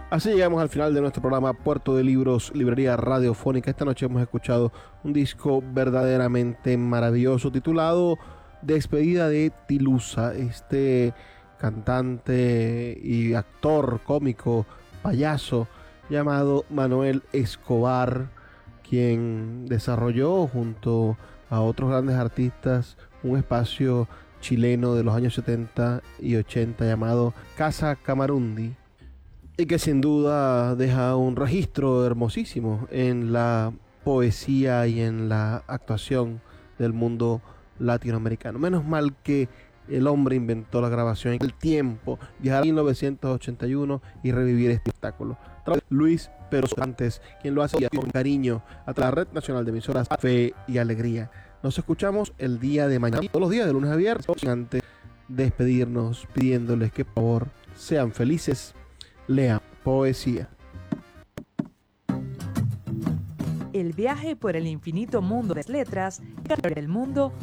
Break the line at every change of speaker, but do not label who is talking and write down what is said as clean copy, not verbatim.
Así llegamos al final de nuestro programa Puerto de Libros, Librería Radiofónica. Esta noche hemos escuchado un disco verdaderamente maravilloso titulado Despedida de Tilusa. Este cantante y actor cómico, payaso, llamado Manuel Escobar, quien desarrolló junto a otros grandes artistas un espacio chileno de los años 70 y 80 llamado Casa Camarundi, y que sin duda deja un registro hermosísimo en la poesía y en la actuación del mundo latinoamericano. Menos mal que el hombre inventó la grabación en el tiempo, viajar a 1981 y revivir este espectáculo. Luis Pero Antes, quien lo hacía con cariño a la Red Nacional de Emisoras Fe y Alegría. Nos escuchamos el día de mañana, todos los días de lunes a viernes, antes de despedirnos pidiéndoles que por favor sean felices, lean poesía.
El viaje por el infinito mundo de las letras, el mundo